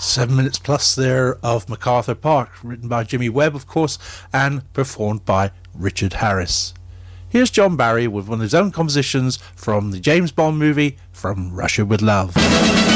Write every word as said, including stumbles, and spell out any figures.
Seven minutes plus there of MacArthur Park, written by Jimmy Webb, of course, and performed by Richard Harris. Here's John Barry with one of his own compositions from the James Bond movie, From Russia with Love.